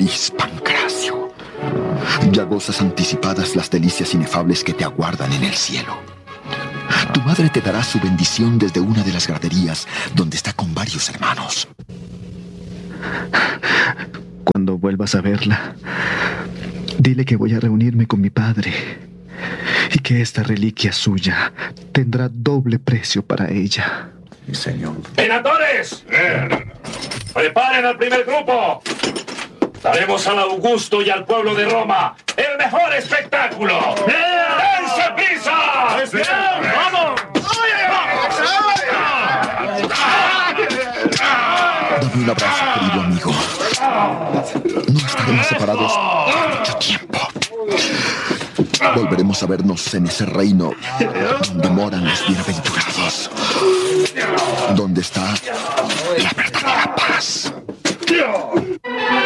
feliz, Pancracio. Ya gozas anticipadas las delicias inefables que te aguardan en el cielo. Tu madre te dará su bendición desde una de las graderías donde está con varios hermanos. Cuando vuelvas a verla, dile que voy a reunirme con mi padre y que esta reliquia suya tendrá doble precio para ella. Sí, señor. ¡Senadores! ¡Preparen al primer grupo! Daremos al Augusto y al pueblo de Roma el mejor espectáculo. ¡Dense prisa! ¡Vamos! Dame un abrazo, querido amigo. No estaremos separados por mucho tiempo. Volveremos a vernos en ese reino donde moran los bienaventurados, donde está la verdadera paz.